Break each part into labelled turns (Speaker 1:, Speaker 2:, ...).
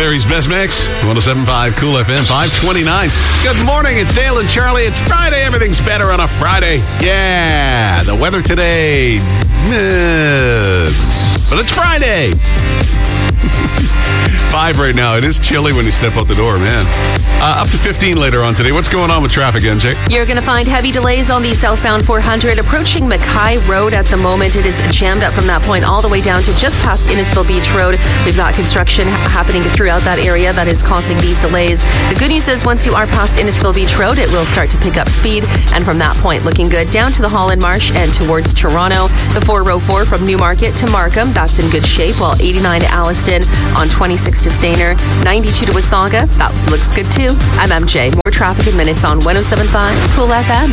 Speaker 1: Barry's Best Mix, 107.5 Cool FM, 529. Good morning, it's Dale and Charlie. It's Friday. Everything's better on a Friday. Yeah, the weather today, but it's Friday. 5 right now. It is chilly when you step out the door, man. Up to 15 later on today. What's going on with traffic, MJ?
Speaker 2: You're going to find heavy delays on the southbound 400 approaching Mackay Road at the moment. It is jammed up from that point all the way down to just past Innisfil Beach Road. We've got construction happening throughout that area that is causing these delays. The good news is once you are past Innisfil Beach Road, it will start to pick up speed. And from that point, looking good down to the Holland Marsh and towards Toronto. The 404 from Newmarket to Markham, that's in good shape, while 89 to Alliston on 26 to Stayner, 92 to Wasaga. That looks good too. I'm MJ. More traffic in minutes on 107.5 Cool FM.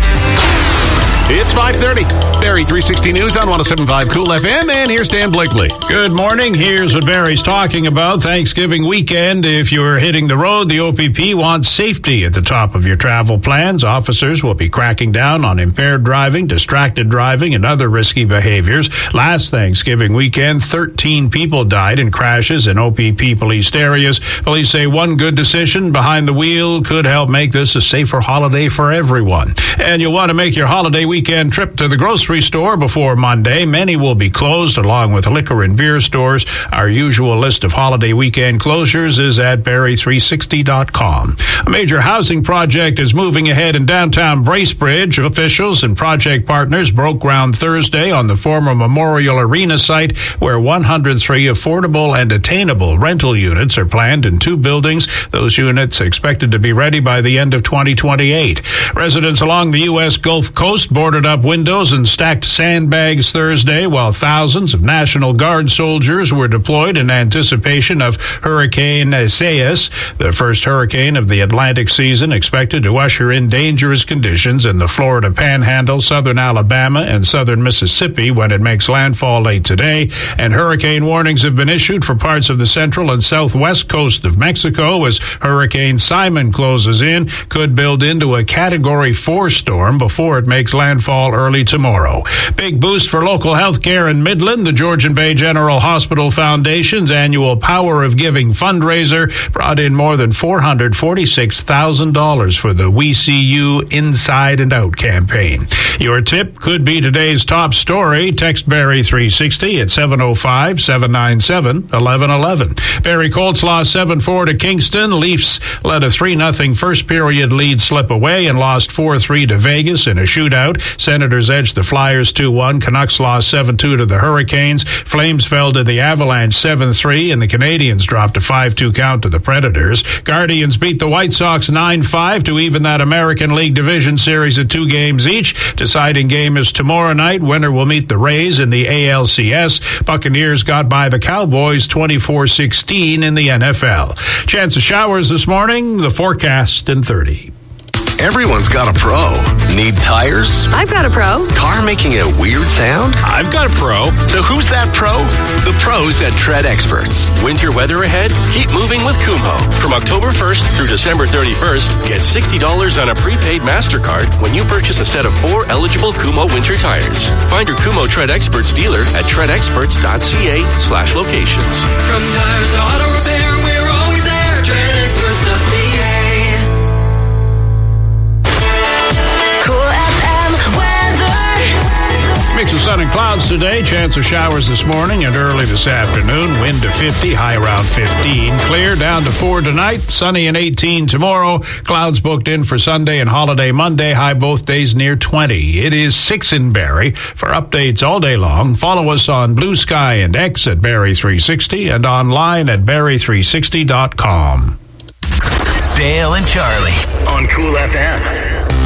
Speaker 1: It's 5:30. Barry 360 News on 107.5 Cool FM, and here's Dan Blakely.
Speaker 3: Good morning. Here's what Barry's talking about. Thanksgiving weekend. If you're hitting the road, the OPP wants safety at the top of your travel plans. Officers will be cracking down on impaired driving, distracted driving, and other risky behaviors. Last Thanksgiving weekend, 13 people died in crashes in OPP policed areas. Police say one good decision behind the wheel could help make this a safer holiday for everyone. And you'll want to make your holiday weekend trip to the grocery store before Monday. Many will be closed, along with liquor and beer stores. Our usual list of holiday weekend closures is at Barry360.com. A major housing project is moving ahead in downtown Bracebridge. Officials and project partners broke ground Thursday on the former Memorial Arena site, where 103 affordable and attainable rental units are planned in 2 buildings. Those units are expected to be ready by the end of 2028. Residents along the U.S. Gulf Coast boarded up windows and stacked sandbags Thursday, while thousands of National Guard soldiers were deployed in anticipation of Hurricane Isaias, the first hurricane of the Atlantic season, expected to usher in dangerous conditions in the Florida Panhandle, southern Alabama, and southern Mississippi when it makes landfall late today. And hurricane warnings have been issued for parts of the central and southwest coast of Mexico as Hurricane Simon closes in, could build into a Category 4 storm before it makes landfall early tomorrow. Big boost for local health care in Midland. The Georgian Bay General Hospital Foundation's annual Power of Giving fundraiser brought in more than $446,000 for the We See You Inside and Out campaign. Your tip could be today's top story. Text Barry 360 at 705-797-1111. Barry Colts lost 7-4 to Kingston. Leafs let a 3-0 first period lead slip away and lost 4-3 to Vegas in a shootout. Senators edged the Flyers 2-1. Canucks lost 7-2 to the Hurricanes. Flames fell to the Avalanche 7-3, and the Canadiens dropped a 5-2 count to the Predators. Guardians beat the White Sox 9-5 to even that American League Division Series at 2 games each. Deciding game is tomorrow night. Winner will meet the Rays in the ALCS. Buccaneers got by the Cowboys 24-16 in the NFL. Chance of showers this morning. The forecast in 30.
Speaker 4: Everyone's got a pro. Need tires?
Speaker 2: I've got a pro.
Speaker 4: Car making a weird sound?
Speaker 1: I've got a pro.
Speaker 4: So who's that pro? The pros at Tread Experts.
Speaker 5: Winter weather ahead? Keep moving with Kumho. From October 1st through December 31st, get $60 on a prepaid MasterCard when you purchase a set of 4 eligible Kumho winter tires. Find your Kumho Tread Experts dealer at treadexperts.ca/locations.
Speaker 6: From tires to auto repair, we're always there. TreadExperts.ca.
Speaker 3: Mix of sun and clouds today. Chance of showers this morning and early this afternoon. Wind to 50, high around 15. Clear down to 4 tonight. Sunny and 18 tomorrow. Clouds booked in for Sunday and holiday Monday. High both days near 20. It is 6 in Barrie. For updates all day long, follow us on Blue Sky and X at Barry360 and online at Barry360.com.
Speaker 4: Dale and Charlie on Cool FM.